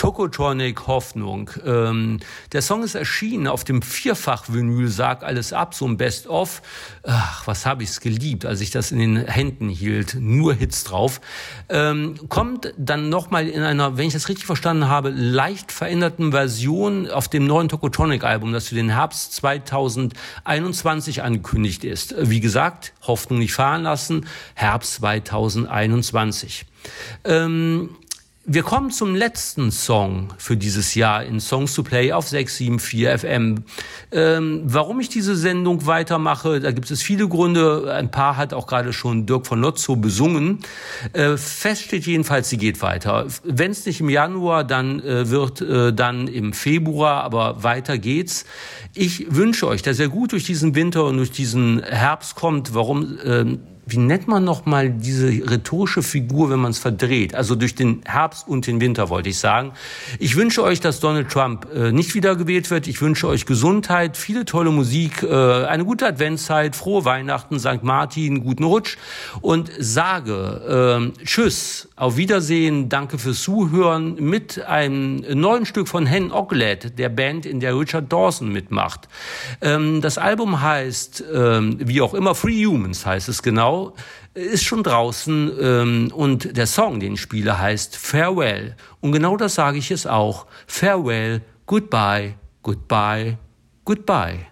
Tokotronic Hoffnung. Der Song ist erschienen auf dem Vierfach-Vinyl, Sag alles ab, so ein Best-of. Ach, was habe ich es geliebt, als ich das in den Händen hielt. Nur Hits drauf. Kommt dann nochmal in einer, wenn ich das richtig verstanden habe, leicht veränderten Version auf dem neuen Tokotronic-Album, das für den Herbst 2021 angekündigt ist. Wie gesagt, Hoffnung nicht fahren lassen, Herbst 2021. Wir kommen zum letzten Song für dieses Jahr in Songs to Play auf 674 FM. Warum ich diese Sendung weitermache, da gibt es viele Gründe. Ein paar hat auch gerade schon Dirk von Lotzow besungen. Fest steht jedenfalls, sie geht weiter. Wenn es nicht im Januar, dann wird dann im Februar, aber weiter geht's. Ich wünsche euch, dass ihr gut durch diesen Winter und durch diesen Herbst kommt. Wie nennt man noch mal diese rhetorische Figur, wenn man es verdreht? Also durch den Herbst und den Winter, wollte ich sagen. Ich wünsche euch, dass Donald Trump nicht wiedergewählt wird. Ich wünsche euch Gesundheit, viele tolle Musik, eine gute Adventszeit, frohe Weihnachten, St. Martin, guten Rutsch und sage Tschüss, auf Wiedersehen, danke fürs Zuhören mit einem neuen Stück von Hen Oglet, der Band, in der Richard Dawson mitmacht. Das Album heißt, wie auch immer, Free Humans heißt es genau, ist schon draußen und der Song, den ich spiele, heißt Farewell. Und genau das sage ich es auch. Farewell, goodbye, goodbye, goodbye.